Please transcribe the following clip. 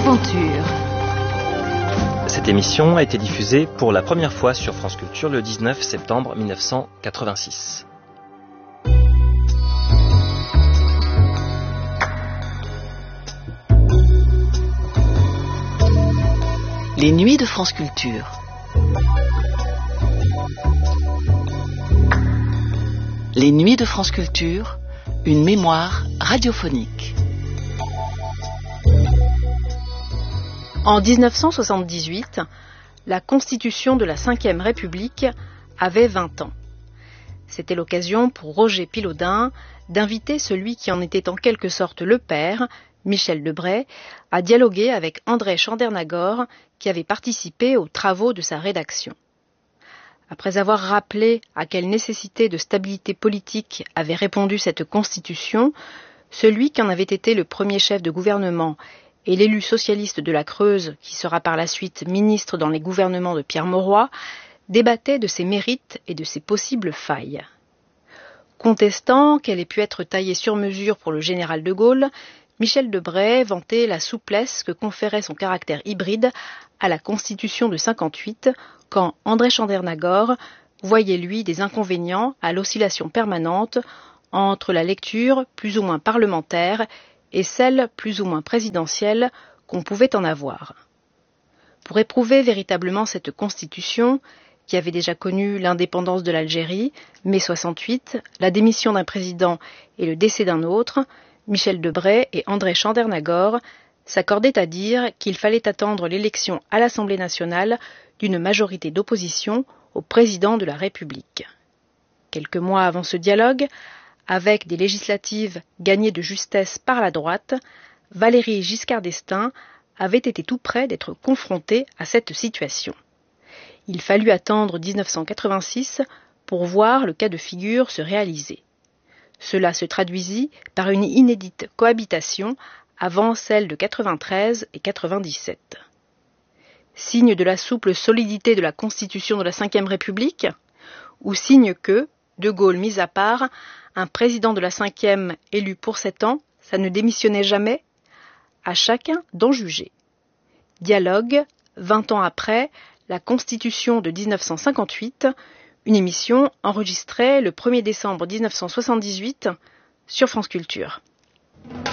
Aventure. Cette émission a été diffusée pour la première fois sur France Culture le 19 septembre 1986. Les nuits de France Culture. Les nuits de France Culture, une mémoire radiophonique. En 1978, la Constitution de la Ve République avait 20 ans. C'était l'occasion pour Roger Pilaudin d'inviter celui qui en était en quelque sorte le père, Michel Debré, à dialoguer avec André Chandernagor, qui avait participé aux travaux de sa rédaction. Après avoir rappelé à quelle nécessité de stabilité politique avait répondu cette Constitution, celui qui en avait été le premier chef de gouvernement et l'élu socialiste de la Creuse, qui sera par la suite ministre dans les gouvernements de Pierre Mauroy, débattait de ses mérites et de ses possibles failles. Contestant qu'elle ait pu être taillée sur mesure pour le général de Gaulle, Michel Debré vantait la souplesse que conférait son caractère hybride à la Constitution de 58, quand André Chandernagor voyait lui des inconvénients à l'oscillation permanente entre la lecture plus ou moins parlementaire et celle plus ou moins présidentielle qu'on pouvait en avoir. Pour éprouver véritablement cette Constitution, qui avait déjà connu l'indépendance de l'Algérie, mai 68, la démission d'un président et le décès d'un autre, Michel Debré et André Chandernagor s'accordaient à dire qu'il fallait attendre l'élection à l'Assemblée nationale d'une majorité d'opposition au président de la République. Quelques mois avant ce dialogue, avec des législatives gagnées de justesse par la droite, Valéry Giscard d'Estaing avait été tout près d'être confronté à cette situation. Il fallut attendre 1986 pour voir le cas de figure se réaliser. Cela se traduisit par une inédite cohabitation avant celle de 93 et 97. Signe de la souple solidité de la Constitution de la Ve République, ou signe que, De Gaulle mis à part, un président de la Ve élu pour 7 ans, ça ne démissionnait jamais? À chacun d'en juger. Dialogue, 20 ans après, la Constitution de 1958, une émission enregistrée le 1er décembre 1978 sur France Culture.